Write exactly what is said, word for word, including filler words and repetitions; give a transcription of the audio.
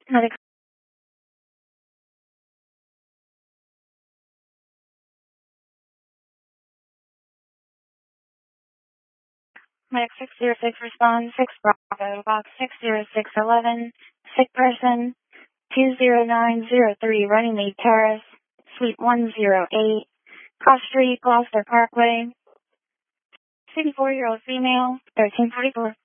Medic, Medic six zero six respond, six Bravo, box six zero six eleven, sick person, two zero nine zero three Runnymede Terrace, Suite one oh eight, Cross Street, Gloucester Parkway, sixty-four-year-old female, thirteen forty-four.